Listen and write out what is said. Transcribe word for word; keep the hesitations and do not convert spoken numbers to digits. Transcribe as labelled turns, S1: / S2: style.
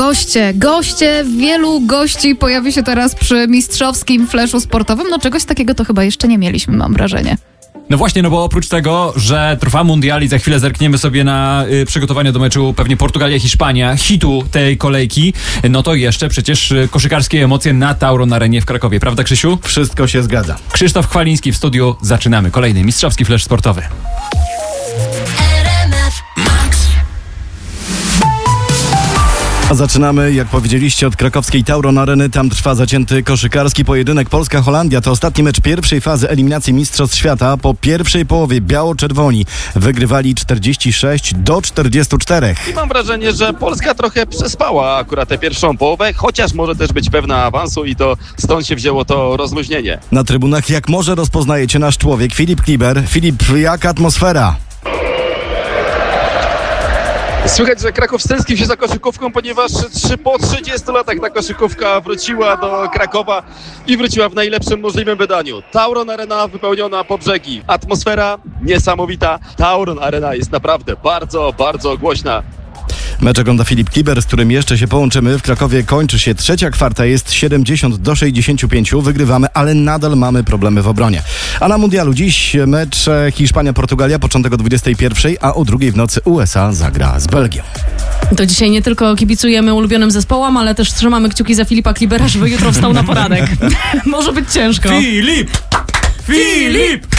S1: goście, goście, wielu gości pojawi się teraz przy mistrzowskim fleszu sportowym. No czegoś takiego to chyba jeszcze nie mieliśmy, mam wrażenie.
S2: No właśnie, no bo oprócz tego, że trwa mundial i za chwilę zerkniemy sobie na y, przygotowania do meczu pewnie Portugalia-Hiszpania, hitu tej kolejki, no to jeszcze przecież y, koszykarskie emocje na Tauron Arenie w Krakowie. Prawda, Krzysiu?
S3: Wszystko się zgadza.
S2: Krzysztof Chwaliński w studiu. Zaczynamy kolejny mistrzowski flesz sportowy.
S3: A zaczynamy, jak powiedzieliście, od krakowskiej Tauron Areny. Tam trwa zacięty koszykarski pojedynek Polska-Holandia. To ostatni mecz pierwszej fazy eliminacji Mistrzostw Świata. Po pierwszej połowie biało-czerwoni wygrywali czterdzieści sześć do czterdziestu czterech.
S4: I mam wrażenie, że Polska trochę przespała akurat tę pierwszą połowę, chociaż może też być pewna awansu i to stąd się wzięło to rozluźnienie.
S3: Na trybunach jak może rozpoznajecie nasz człowiek Filip Kliber. Filip, jaka atmosfera?
S4: Słychać, że Kraków stęsknił się za koszykówką, ponieważ trzy, po trzydziestu latach ta koszykówka wróciła do Krakowa i wróciła w najlepszym możliwym wydaniu. Tauron Arena wypełniona po brzegi. Atmosfera niesamowita. Tauron Arena jest naprawdę bardzo, bardzo głośna.
S3: Mecz ogląda Filip Kliber, z którym jeszcze się połączymy. W Krakowie kończy się trzecia kwarta, jest siedemdziesiąt do sześćdziesięciu pięciu. Wygrywamy, ale nadal mamy problemy w obronie. A na mundialu dziś mecz Hiszpania-Portugalia, początek o dwudziestej pierwszej, a o drugiej w nocy U S A zagra z Belgią.
S5: To dzisiaj nie tylko kibicujemy ulubionym zespołom, ale też trzymamy kciuki za Filipa Klibera, żeby jutro wstał na poranek. Może być ciężko.
S2: Filip! Filip!